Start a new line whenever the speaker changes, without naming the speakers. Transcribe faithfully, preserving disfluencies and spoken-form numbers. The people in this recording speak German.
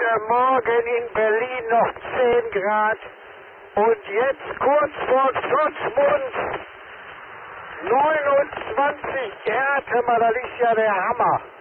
Heute Morgen in Berlin noch zehn Grad und jetzt kurz vor Schutzmund neunundzwanzig Grad. Hör mal, das ist ja der Hammer.